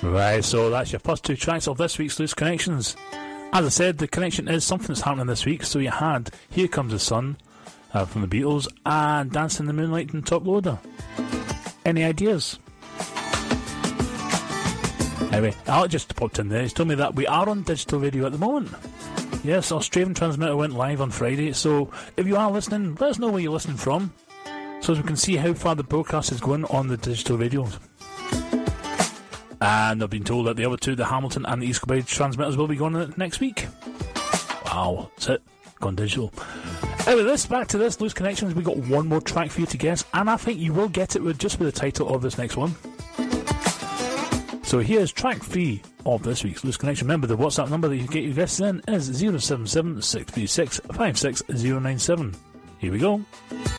Right, so that's your first two tracks of this week's Loose Connections. As I said, the connection is something that's happening this week. So you had Here Comes the Sun from the Beatles and Dancing in the Moonlight from Top Loader. Any ideas? Anyway, Alex just popped in there. He's told me that we are on digital radio at the moment. Yes, our Straven transmitter went live on Friday. So if you are listening, let us know where you're listening from, so we can see how far the broadcast is going on the digital radios. And I've been told that the other two, the Hamilton and the East Kilbride transmitters, will be going next week. Wow, that's it. Gone digital. Anyway, back to this Loose Connections. We've got one more track for you to guess, and I think you will get it with the title of this next one. So here's track 3 of this week's Loose Connection. Remember, the WhatsApp number that you get your guesses in is 077 636 56097. Here we go.